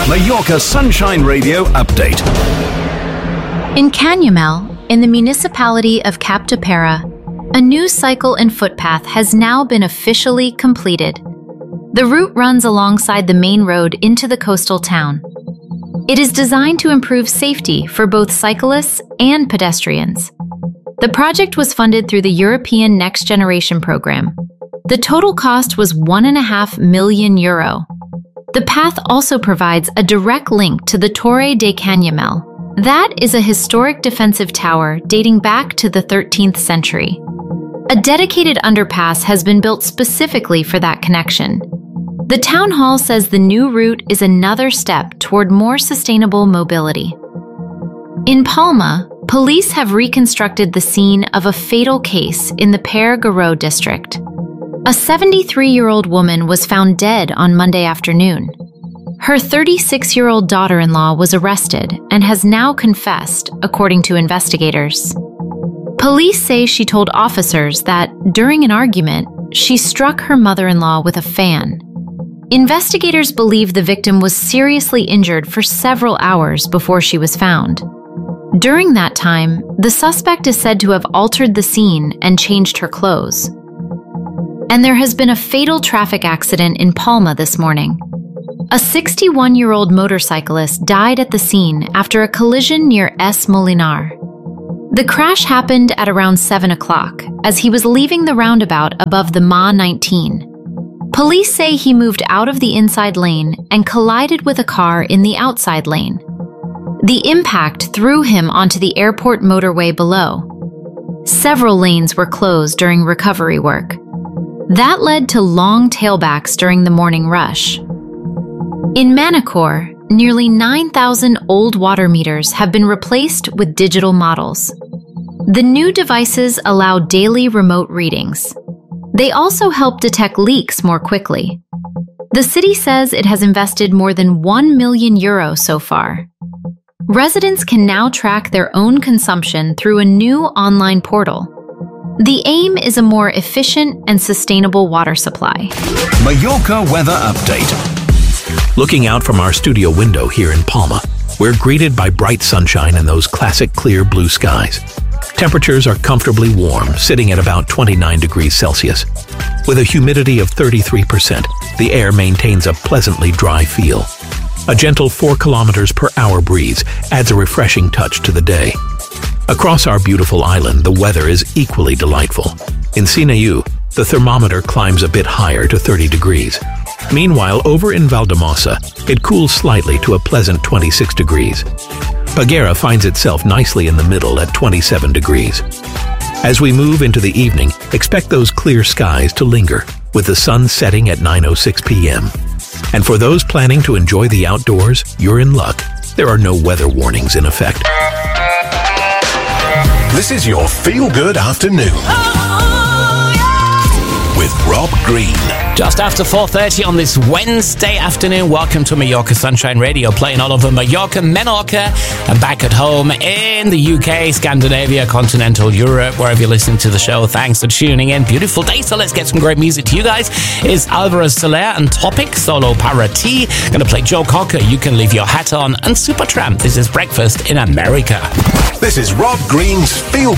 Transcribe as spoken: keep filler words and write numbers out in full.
Mallorca Sunshine Radio update. In Canyamel, in the municipality of Capdepera, a new cycle and footpath has now been officially completed. The route runs alongside the main road into the coastal town. It is designed to improve safety for both cyclists and pedestrians. The project was funded through the European Next Generation program. The total cost was one and a half million euro. The path also provides a direct link to the Torre de Canyamel. That is a historic defensive tower dating back to the thirteenth century. A dedicated underpass has been built specifically for that connection. The town hall says the new route is another step toward more sustainable mobility. In Palma, police have reconstructed the scene of a fatal case in the Pere Garot district. A seventy-three-year-old woman was found dead on Monday afternoon. Her thirty-six-year-old daughter-in-law was arrested and has now confessed, according to investigators. Police say she told officers that, during an argument, she struck her mother-in-law with a fan. Investigators believe the victim was seriously injured for several hours before she was found. During that time, the suspect is said to have altered the scene and changed her clothes. And there has been a fatal traffic accident in Palma this morning. A sixty-one-year-old motorcyclist died at the scene after a collision near Es Molinar. The crash happened at around seven o'clock as he was leaving the roundabout above the M A nineteen. Police say he moved out of the inside lane and collided with a car in the outside lane. The impact threw him onto the airport motorway below. Several lanes were closed during recovery work. That led to long tailbacks during the morning rush. In Manacor, nearly nine thousand old water meters have been replaced with digital models. The new devices allow daily remote readings. They also help detect leaks more quickly. The city says it has invested more than one million euro so far. Residents can now track their own consumption through a new online portal. The aim is a more efficient and sustainable water supply. Mallorca weather update. Looking out from our studio window here in Palma, we're greeted by bright sunshine and those classic clear blue skies. Temperatures are comfortably warm, sitting at about twenty-nine degrees Celsius. With a humidity of thirty-three percent, the air maintains a pleasantly dry feel. A gentle four kilometers per hour breeze adds a refreshing touch to the day. Across our beautiful island, the weather is equally delightful. In Sineu, the thermometer climbs a bit higher to thirty degrees. Meanwhile, over in Valldemossa, it cools slightly to a pleasant twenty-six degrees. Peguera finds itself nicely in the middle at twenty-seven degrees. As we move into the evening, expect those clear skies to linger, with the sun setting at nine oh six p m And for those planning to enjoy the outdoors, you're in luck. There are no weather warnings in effect. This is your feel-good afternoon. Oh, yeah. With Rob Green. Just after four thirty on this Wednesday afternoon, welcome to Mallorca Sunshine Radio, playing all over Mallorca, Menorca, and back at home in the U K, Scandinavia, continental Europe, wherever you're listening to the show. Thanks for tuning in. Beautiful day, so let's get some great music to you guys. Is Alvarez Soler and Topic, Solo Para T. Gonna play Joe Cocker, You Can Leave Your Hat On, and Supertramp. This is Breakfast in America. This is Rob Green's Feel